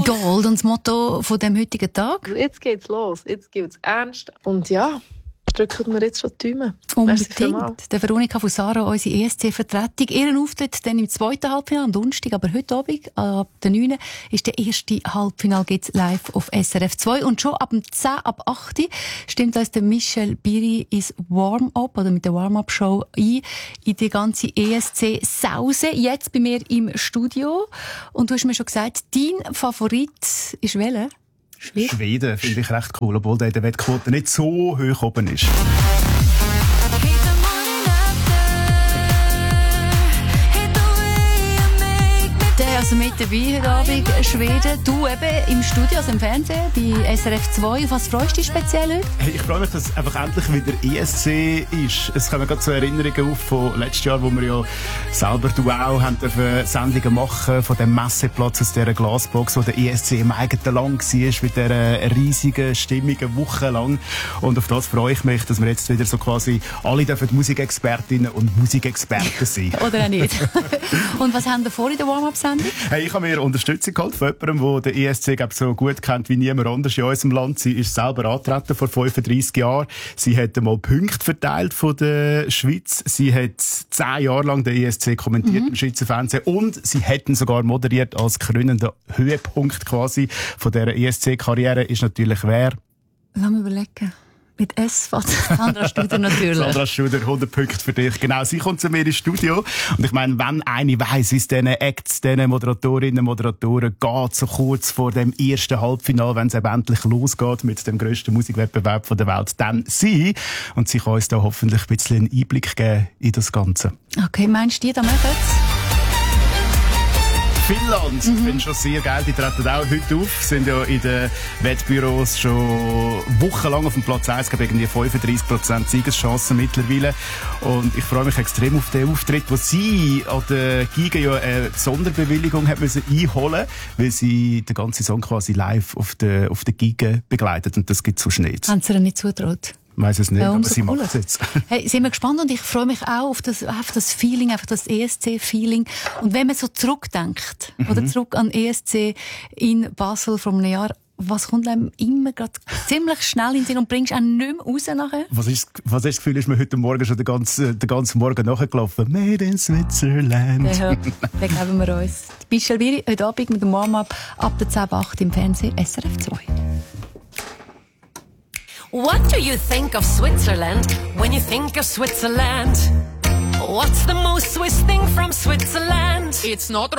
Gold und das Motto von dem heutigen Tag? Jetzt geht's los, jetzt gibt's ernst. Und ja, drücken wir jetzt schon die Daumen. Unbedingt. Der Veronika von Sarah, unsere ESC-Vertretung. Ihren Auftritt dann im zweiten Halbfinale am Donnerstag, aber heute Abend, ab der 9. ist der erste Halbfinale, geht's live auf SRF 2. Und schon ab dem 10, ab 8 stimmt uns der Michel Biri ins Warm-up oder mit der Warm-up-Show ein in die ganze ESC-Sause. Jetzt bei mir im Studio. Und du hast mir schon gesagt, dein Favorit ist welcher? Schweden finde ich recht cool, obwohl der in der Wettquote nicht so hoch oben ist. Also mit dabei heute Abend Schweden. Du eben im Studio, also im Fernsehen, bei SRF 2. Was freust du dich speziell heute? Hey, ich freue mich, dass einfach endlich wieder ESC ist. Es kommen gerade so Erinnerungen auf von letztes Jahr, wo wir ja selber Duell haben dürfen Sendungen machen von dem Messeplatz aus dieser Glasbox, wo der ESC im eigenen Land war, mit dieser riesigen Stimmung, eine Woche lang. Und auf das freue ich mich, dass wir jetzt wieder so quasi alle dürfen Musikexpertinnen und Musikexperten sein. Oder auch nicht. Und was haben wir vor in der Warm-up-Sendung? Hey, ich habe mir Unterstützung geholt von jemandem, der den ESC so gut kennt wie niemand anders in unserem Land. Sie ist selber angetreten vor 35 Jahren. Sie hat einmal Punkte verteilt von der Schweiz. Sie hat 10 Jahre lang den ESC kommentiert im Schweizer Fernsehen und sie hat ihn sogar moderiert als krönender Höhepunkt quasi von dieser ESC-Karriere. Ist natürlich wer? Lass mich überlegen. Mit S von Sandra Studer natürlich. Sandra Studer, 100 Punkte für dich. Genau, sie kommt zu mir ins Studio. Und ich meine, wenn eine weiss, wie es diesen Acts, diesen Moderatorinnen und Moderatoren geht, so kurz vor dem ersten Halbfinale, wenn es eben endlich losgeht mit dem grössten Musikwettbewerb der Welt, dann sie. Und sie kann uns da hoffentlich ein bisschen einen Einblick geben in das Ganze. Okay, meinst du, die da machen es? Finnland. Ich finde schon sehr geil. Die treten auch heute auf. Sind ja in den Wettbüros schon wochenlang auf dem Platz 1. Ich habe irgendwie 35% Siegeschancen mittlerweile. Und ich freue mich extrem auf den Auftritt, wo sie an der Giga ja eine Sonderbewilligung hat müssen einholen, weil sie den ganzen Song quasi live auf der Giga begleitet. Und das gibt es so schnell. Haben sie ihr nicht zutraut? Ich weiss es nicht, aber sie macht es jetzt. Hey, sind wir gespannt und ich freue mich auch auf das Feeling, einfach das ESC-Feeling. Und wenn man so zurückdenkt, oder zurück an ESC in Basel vor einem Jahr, was kommt einem immer gerade ziemlich schnell in den Sinn und bringst auch nicht mehr raus nachher? Was ist das Gefühl, ist mir heute Morgen schon den ganzen Morgen nachgelaufen? Made in Switzerland. Ja, den geben wir uns. Michel Biri, heute Abend mit dem Warm-up ab der 10:08 im Fernsehen SRF 2. What do you think of Switzerland when you think of Switzerland? What's the most Swiss thing from Switzerland? It's not